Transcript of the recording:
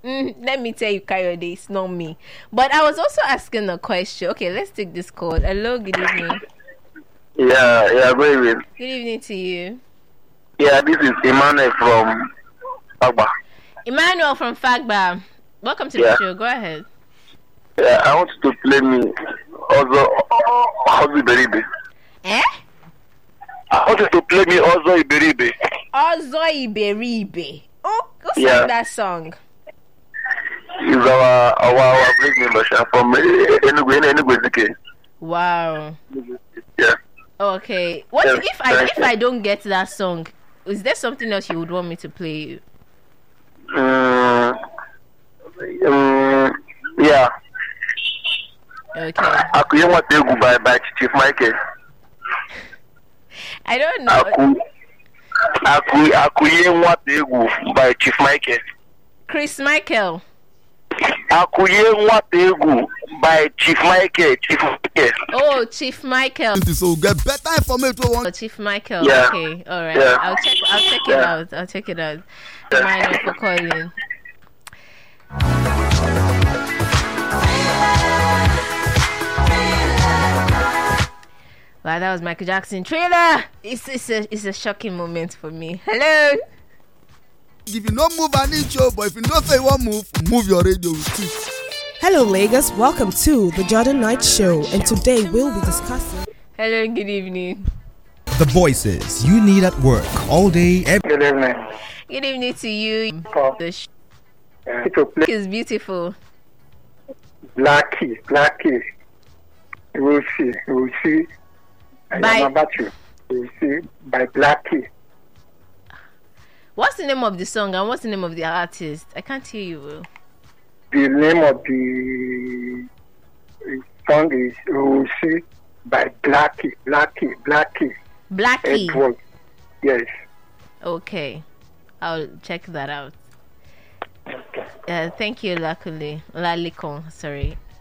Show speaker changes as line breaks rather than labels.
Let me tell you, Kayode, it's not me. But I was also asking a question. Okay, let's take this call. Hello, good evening.
Yeah, good evening.
Good evening to you.
Yeah, this is Emmanuel from Agba.
Emmanuel from Fagba. Welcome to the show. Go ahead.
Yeah, I want you to play me Ozo Iberibe.
Eh?
I want you to play me Ozo Iberibe.
Ozo Iberibe. Oh, who sang that song?
He's our great member from Enugu Ezike.
Wow.
Yeah.
Okay. What if I don't get that song? Is there something else you would want me to play?
Yeah.
Okay.
Akuye Nwategu by Chief Michael.
I don't know.
Akuye Nwategu by Chief Michael.
Chris Michael.
Akuye Nwategu by Chief Michael.
Oh, Chief Michael.
So get better information.
Oh, Chief Michael.
Yeah.
Okay. All right.
Yeah.
I'll check it out. I'll check it out. Emmanuel for calling. Wow, that was Michael Jackson. Thriller. It's a shocking moment for me. Hello.
If you don't move an inch, but if you don't say one move your radio too.
Hello, Lagos. Welcome to the Jordan Knight Show, and today we'll be discussing.
Hello, good evening.
The voices you need at work all day, every
Good evening.
Good evening to you. The show is beautiful.
Blackie, Rusi,
By-
am about you. Rusi by Blackie.
What's the name of the song and what's the name of the artist? I can't hear you well.
The name of the song is Rusi by Blackie.
Blackie.
Edward. Yes.
Okay. I'll check that out.
Okay.
Thank you, Lalikon. Sorry.